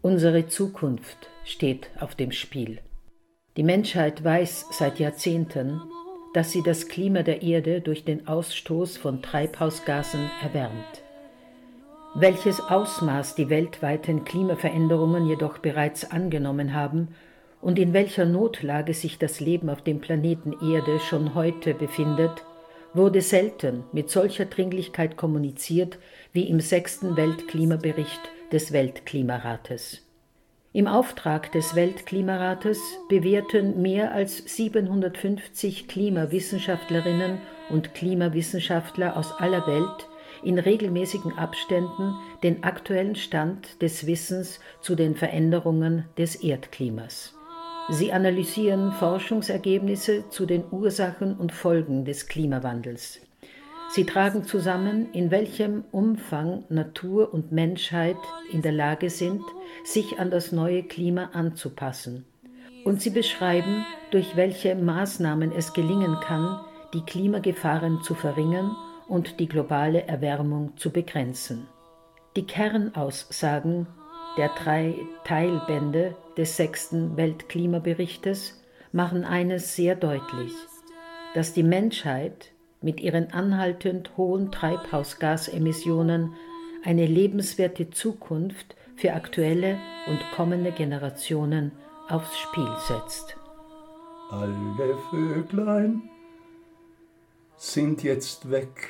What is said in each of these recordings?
Unsere Zukunft steht auf dem Spiel. Die Menschheit weiß seit Jahrzehnten, dass sie das Klima der Erde durch den Ausstoß von Treibhausgasen erwärmt. Welches Ausmaß die weltweiten Klimaveränderungen jedoch bereits angenommen haben und in welcher Notlage sich das Leben auf dem Planeten Erde schon heute befindet, wurde selten mit solcher Dringlichkeit kommuniziert wie im 6. Weltklimabericht des Weltklimarates. Im Auftrag des Weltklimarates bewerten mehr als 750 Klimawissenschaftlerinnen und Klimawissenschaftler aus aller Welt in regelmäßigen Abständen den aktuellen Stand des Wissens zu den Veränderungen des Erdklimas. Sie analysieren Forschungsergebnisse zu den Ursachen und Folgen des Klimawandels. Sie tragen zusammen, in welchem Umfang Natur und Menschheit in der Lage sind, sich an das neue Klima anzupassen. Und sie beschreiben, durch welche Maßnahmen es gelingen kann, die Klimagefahren zu verringern und die globale Erwärmung zu begrenzen. Die Kernaussagen der 3 Teilbände des 6. Weltklimaberichtes machen eines sehr deutlich, dass die Menschheit mit ihren anhaltend hohen Treibhausgasemissionen eine lebenswerte Zukunft für aktuelle und kommende Generationen aufs Spiel setzt. Alle Vöglein sind jetzt weg.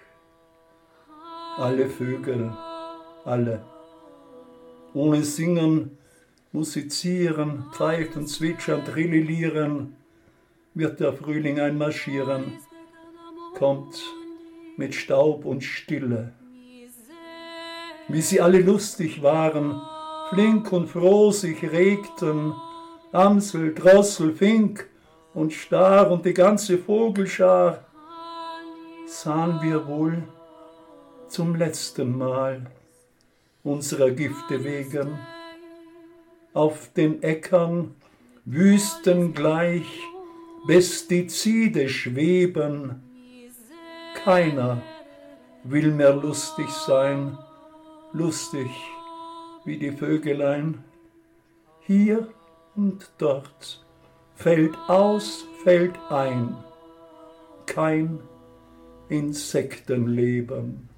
Alle Vögel, alle. Ohne Singen, Musizieren, Pfeifen, Zwitschern, Trillilieren, wird der Frühling einmarschieren, kommt mit Staub und Stille. Wie sie alle lustig waren, flink und froh sich regten, Amsel, Drossel, Fink und Star und die ganze Vogelschar, sahen wir wohl zum letzten Mal unserer Gifte wegen. Auf den Äckern wüstengleich Pestizide schweben. Keiner will mehr lustig sein, lustig wie die Vögelein. Hier und dort fällt aus, fällt ein, kein Insektenleben.